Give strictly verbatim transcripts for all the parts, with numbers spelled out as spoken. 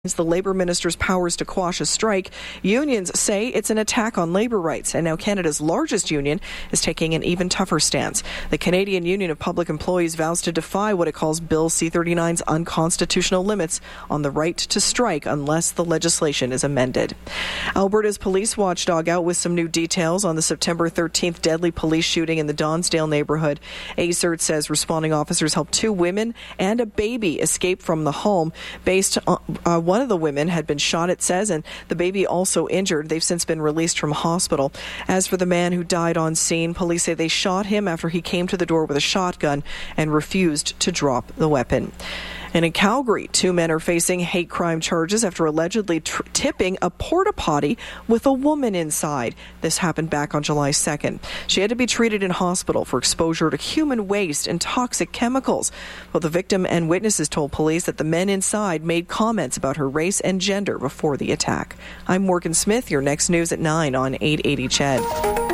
the Labour Minister's powers to quash a strike. Unions say it's an attack on labour rights, and now Canada's largest union is taking an even tougher stance. The Canadian Union of Public Employees vows to defy what it calls Bill C thirty-nine's unconstitutional limits on the right to strike unless the legislation is amended. Alberta's police watchdog out with some new details on the September thirteenth deadly police shooting in the Donsdale neighbourhood. A C E R T says responding officers helped two women and a baby escape from the home. Based on uh, One of the women had been shot, it says, and the baby also injured. They've since been released from hospital. As for the man who died on scene, police say they shot him after he came to the door with a shotgun and refused to drop the weapon. And in Calgary, two men are facing hate crime charges after allegedly tr- tipping a porta potty with a woman inside. This happened back on July second. She had to be treated in hospital for exposure to human waste and toxic chemicals. Well, the victim and witnesses told police that the men inside made comments about her race and gender before the attack. I'm Morgan Smith, your next news at nine on eight eighty C H E D.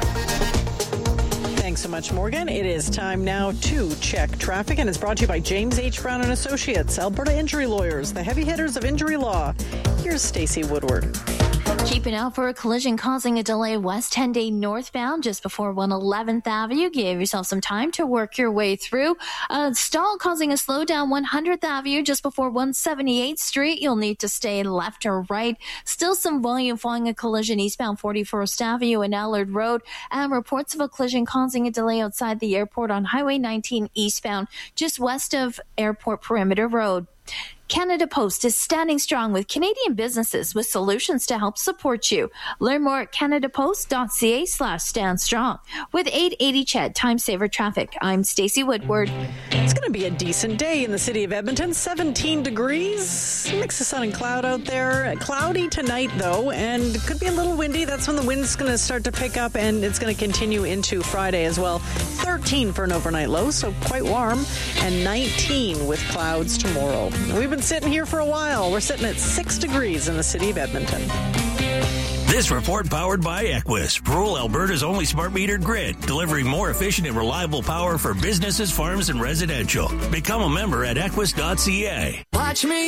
Thanks so much, Morgan. It is time now to check traffic, and it's brought to you by James H. Brown and Associates, Alberta Injury Lawyers, the heavy hitters of injury law. Here's Stacey Woodward. Keep an eye out for a collision causing a delay west ten day northbound just before one eleventh Avenue. Give yourself some time to work your way through. A stall causing a slowdown one hundredth Avenue just before one seventy-eighth Street. You'll need to stay left or right. Still some volume following a collision eastbound forty-first Avenue and Allard Road. And reports of a collision causing a delay outside the airport on Highway nineteen eastbound just west of Airport Perimeter Road. Canada Post is standing strong with Canadian businesses with solutions to help support you. Learn more at canadapost.ca slash stand strong. With eight eighty C H E D Time Saver Traffic, I'm Stacey Woodward. It's going to be a decent day in the city of Edmonton. seventeen degrees. Mix of sun and cloud out there. Cloudy tonight, though, and could be a little windy. That's when the wind's going to start to pick up, and it's going to continue into Friday as well. thirteen for an overnight low, so quite warm, and nineteen with clouds tomorrow. We've been sitting here for a while. We're sitting at six degrees in the city of Edmonton. This report powered by Equus, rural Alberta's only smart metered grid, delivering more efficient and reliable power for businesses, farms, and residential. Become a member at equus dot c a. Watch me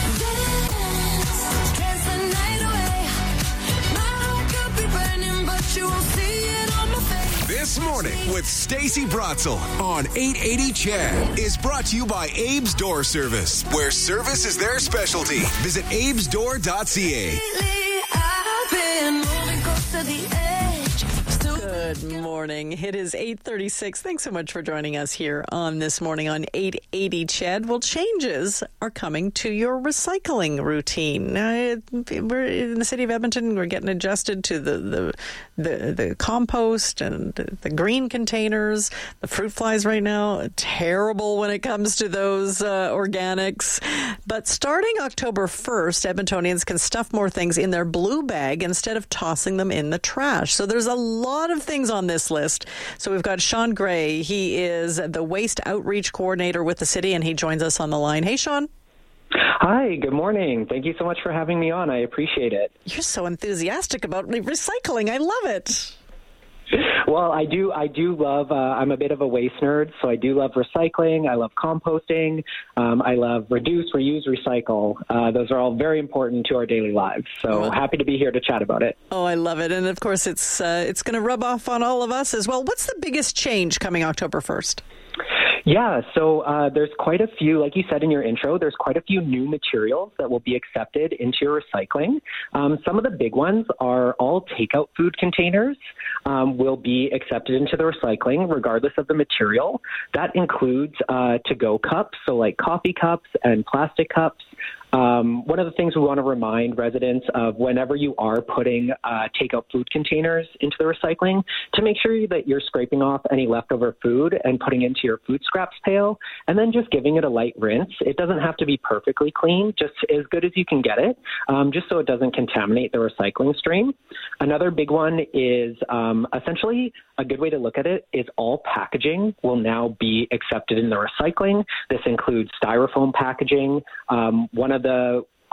dance, dance the night away. My heart could be burning, but you won't see it on my face. This morning with Stacey Brotzel on eight eighty C H E D is brought to you by Abe's Door Service, where service is their specialty. Visit abes door dot c a. Good morning. It is eight thirty-six. Thanks so much for joining us here on This Morning on eight eighty C H E D. Well, changes are coming to your recycling routine. Uh, we're in the city of Edmonton. We're getting adjusted to the, the, the, the compost and the green containers. The fruit flies right now, terrible when it comes to those uh, organics. But starting October first, Edmontonians can stuff more things in their blue bag instead of tossing them in the trash. So there's a lot of things on this list. So we've got Sean Gray. He is the Waste Outreach Coordinator with the city, and he joins us on the line. Hey, Sean. Hi, good morning. Thank you so much for having me on. I appreciate it. You're so enthusiastic about recycling. I love it. Well, I do. I do love. Uh, I'm a bit of a waste nerd, so I do love recycling. I love composting. Um, I love reduce, reuse, recycle. Uh, those are all very important to our daily lives. So happy to be here to chat about it. Oh, I love it, and of course, it's uh, it's going to rub off on all of us as well. What's the biggest change coming October first? Yeah, so uh, there's quite a few, like you said in your intro, there's quite a few new materials that will be accepted into your recycling. Um, some of the big ones are all takeout food containers um, will be accepted into the recycling regardless of the material. That includes uh, to-go cups, so like coffee cups and plastic cups. Um, one of the things we want to remind residents of whenever you are putting uh, takeout food containers into the recycling, to make sure that you're scraping off any leftover food and putting into your food scraps pail, and then just giving it a light rinse. It doesn't have to be perfectly clean, just as good as you can get it, um, just so it doesn't contaminate the recycling stream. Another big one is um, essentially a good way to look at it is all packaging will now be accepted in the recycling. This includes styrofoam packaging. Um, one of the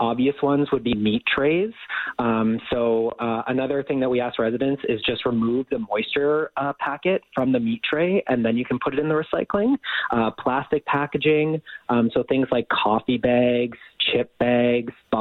obvious ones would be meat trays. Um, so uh, another thing that we ask residents is just remove the moisture uh, packet from the meat tray, and then you can put it in the recycling. Uh, plastic packaging, um, so things like coffee bags, chip bags,